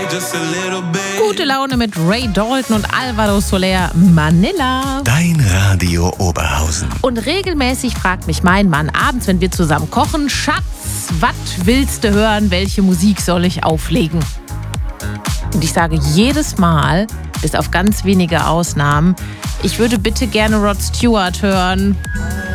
Gute Laune mit Ray Dalton und Alvaro Soler, Manila. Dein Radio Oberhausen. Und regelmäßig fragt mich mein Mann abends, wenn wir zusammen kochen: Schatz, was willst du hören? Welche Musik soll ich auflegen? Und ich sage jedes Mal, bis auf ganz wenige Ausnahmen, ich würde bitte gerne Rod Stewart hören.